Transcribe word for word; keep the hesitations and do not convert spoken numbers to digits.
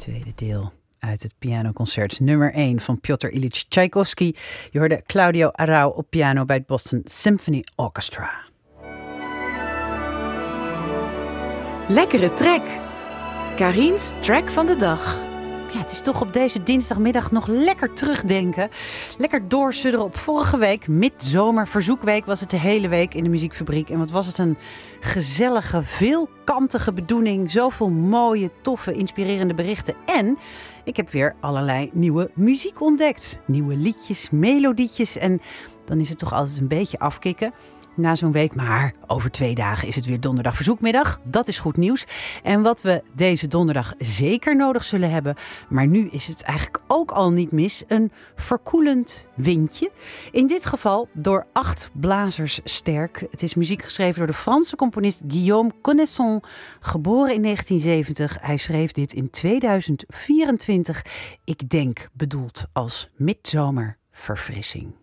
Tweede deel uit het pianoconcert nummer één van Piotr Ilyich Tchaikovsky. Je hoorde Claudio Arrau op piano bij het Boston Symphony Orchestra. Lekkere track. Karin's track van de dag. Ja, het is toch op deze dinsdagmiddag nog lekker terugdenken. Lekker doorsudderen op vorige week. Midzomerverzoekweek was het de hele week in de muziekfabriek. En wat was het een gezellige, veelkantige bedoeling. Zoveel mooie, toffe, inspirerende berichten. En ik heb weer allerlei nieuwe muziek ontdekt. Nieuwe liedjes, melodietjes. En dan is het toch altijd een beetje afkicken na zo'n week. Maar over twee dagen is het weer donderdag verzoekmiddag. Dat is goed nieuws. En wat we deze donderdag zeker nodig zullen hebben, maar nu is het eigenlijk ook al niet mis, een verkoelend windje. In dit geval door acht blazers sterk. Het is muziek geschreven door de Franse componist Guillaume Connaisson, geboren in negentien zeventig. Hij schreef dit in tweeduizend vierentwintig. Ik denk bedoeld als midzomerverfrissing.